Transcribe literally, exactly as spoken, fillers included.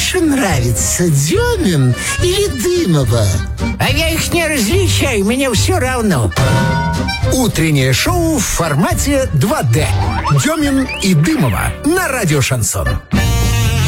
больше нравится, Демин или Дымова? А я их не различаю, мне все равно. Утреннее шоу в формате два дэ. Демин и Дымова на радио «Шансон».